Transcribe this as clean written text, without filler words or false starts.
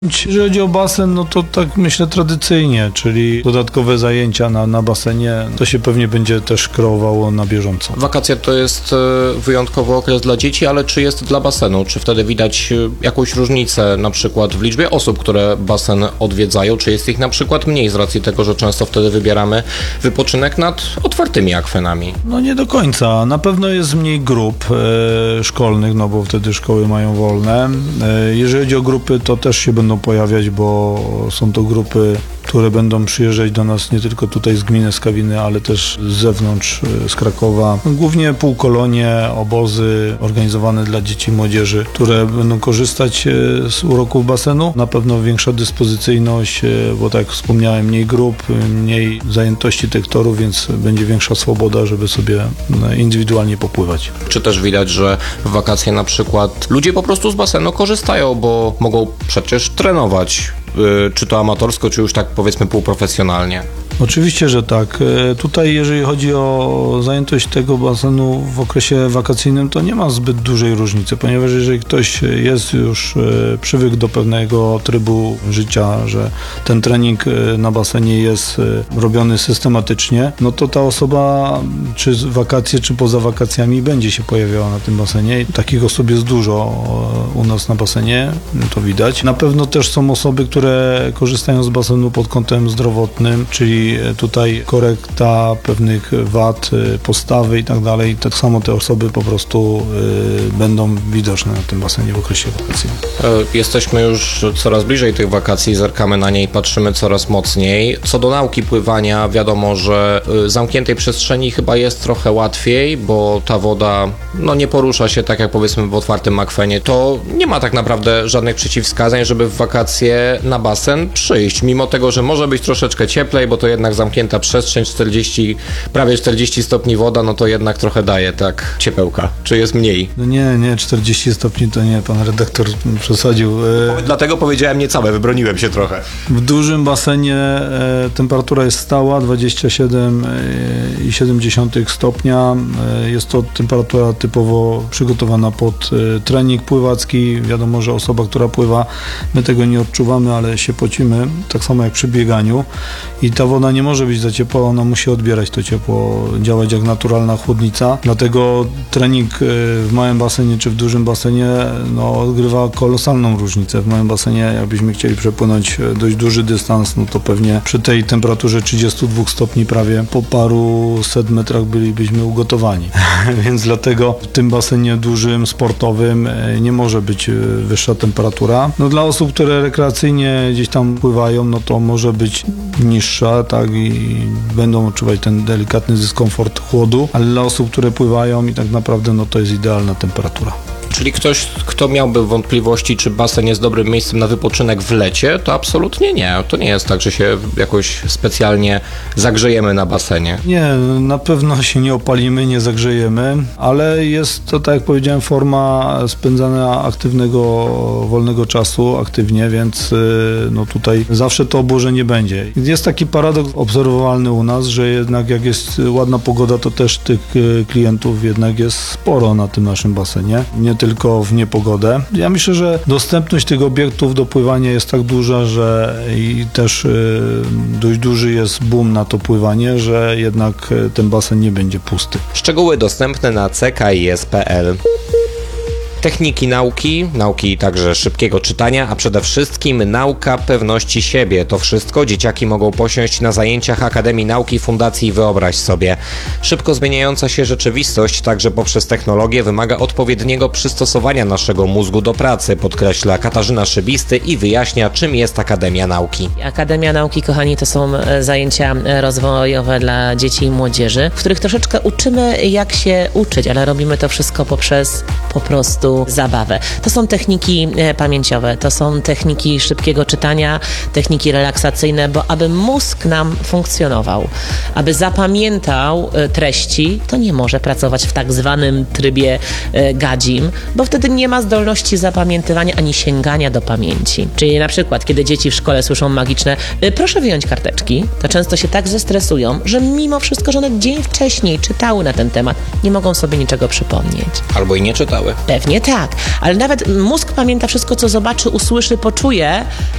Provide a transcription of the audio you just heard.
Jeżeli chodzi o basen, no to tak myślę tradycyjnie, czyli dodatkowe zajęcia na basenie, to się pewnie będzie też kreowało na bieżąco. Wakacje to jest wyjątkowy okres dla dzieci, ale czy jest dla basenu? Czy wtedy widać jakąś różnicę na przykład w liczbie osób, które basen odwiedzają? Czy jest ich na przykład mniej z racji tego, że często wtedy wybieramy wypoczynek nad otwartymi akwenami? No nie do końca. Na pewno jest mniej grup szkolnych, no bo wtedy szkoły mają wolne. Jeżeli chodzi o grupy, to też się będą pojawiać, bo są to grupy, które będą przyjeżdżać do nas nie tylko tutaj z gminy Skawiny, ale też z zewnątrz, z Krakowa. Głównie półkolonie, obozy organizowane dla dzieci i młodzieży, które będą korzystać z uroków basenu. Na pewno większa dyspozycyjność, bo tak jak wspomniałem, mniej grup, mniej zajętości tych torów, więc będzie większa swoboda, żeby sobie indywidualnie popływać. Czy też widać, że w wakacje na przykład ludzie po prostu z basenu korzystają, bo mogą przecież trenować, czy to amatorsko, czy już tak powiedzmy półprofesjonalnie? Oczywiście, że tak. Tutaj jeżeli chodzi o zajętość tego basenu w okresie wakacyjnym, to nie ma zbyt dużej różnicy, ponieważ jeżeli ktoś jest już przywykł do pewnego trybu życia, że ten trening na basenie jest robiony systematycznie, no to ta osoba czy z wakacje, czy poza wakacjami będzie się pojawiała na tym basenie. I takich osób jest dużo u nas na basenie, to widać. Na pewno też są osoby, które korzystają z basenu pod kątem zdrowotnym, czyli tutaj korekta pewnych wad, postawy i tak dalej. Tak samo te osoby po prostu będą widoczne na tym basenie w okresie wakacyjnym. Jesteśmy już coraz bliżej tych wakacji, zerkamy na nie i patrzymy coraz mocniej. Co do nauki pływania, wiadomo, że w zamkniętej przestrzeni chyba jest trochę łatwiej, bo ta woda nie porusza się tak jak powiedzmy w otwartym akwenie. To nie ma tak naprawdę żadnych przeciwwskazań, żeby w wakacje na basen przyjść, mimo tego, że może być troszeczkę cieplej, bo to jednak zamknięta przestrzeń, prawie 40 stopni woda, no to jednak trochę daje tak ciepełka. Czy jest mniej? No nie, 40 stopni to nie, pan redaktor przesadził. Dlatego powiedziałem niecałe, wybroniłem się trochę. W dużym basenie temperatura jest stała, 27,7 stopnia. Jest to temperatura typowo przygotowana pod trening pływacki. Wiadomo, że osoba, która pływa, my tego nie odczuwamy, ale się pocimy, tak samo jak przy bieganiu. I ta woda nie może być za ciepła, ona musi odbierać to ciepło, działać jak naturalna chłodnica. Dlatego trening w małym basenie czy w dużym basenie odgrywa kolosalną różnicę. W małym basenie, jakbyśmy chcieli przepłynąć dość duży dystans, no to pewnie przy tej temperaturze 32 stopni prawie po paru set metrach bylibyśmy ugotowani. Więc dlatego w tym basenie dużym, sportowym nie może być wyższa temperatura. No dla osób, które rekreacyjnie gdzieś tam pływają, no to może być niższa, tak, i będą odczuwać ten delikatny dyskomfort chłodu, ale dla osób, które pływają i tak naprawdę to jest idealna temperatura. Czyli ktoś, kto miałby wątpliwości, czy basen jest dobrym miejscem na wypoczynek w lecie, to absolutnie nie. To nie jest tak, że się jakoś specjalnie zagrzejemy na basenie. Nie, na pewno się nie opalimy, nie zagrzejemy, ale jest to, tak jak powiedziałem, forma spędzania aktywnego, wolnego czasu aktywnie, więc tutaj zawsze to obłożenie będzie. Jest taki paradoks obserwowalny u nas, że jednak jak jest ładna pogoda, to też tych klientów jednak jest sporo na tym naszym basenie. Nie tylko w niepogodę. Ja myślę, że dostępność tych obiektów do pływania jest tak duża, że i też dość duży jest boom na to pływanie, że jednak ten basen nie będzie pusty. Szczegóły dostępne na ckis.pl. Techniki nauki także szybkiego czytania, a przede wszystkim nauka pewności siebie. To wszystko dzieciaki mogą posiąść na zajęciach Akademii Nauki Fundacji Wyobraź Sobie. Szybko zmieniająca się rzeczywistość, także poprzez technologię, wymaga odpowiedniego przystosowania naszego mózgu do pracy, podkreśla Katarzyna Szybisty i wyjaśnia, czym jest Akademia Nauki. Akademia Nauki, kochani, to są zajęcia rozwojowe dla dzieci i młodzieży, w których troszeczkę uczymy, jak się uczyć, ale robimy to wszystko poprzez po prostu zabawę. To są techniki pamięciowe, to są techniki szybkiego czytania, techniki relaksacyjne, bo aby mózg nam funkcjonował, aby zapamiętał treści, to nie może pracować w tak zwanym trybie gadzim, bo wtedy nie ma zdolności zapamiętywania ani sięgania do pamięci. Czyli na przykład, kiedy dzieci w szkole słyszą magiczne proszę wyjąć karteczki, to często się tak zestresują, że mimo wszystko, że one dzień wcześniej czytały na ten temat, nie mogą sobie niczego przypomnieć. Albo i nie czytały. Pewnie tak, ale nawet mózg pamięta wszystko, co zobaczy, usłyszy, poczuje,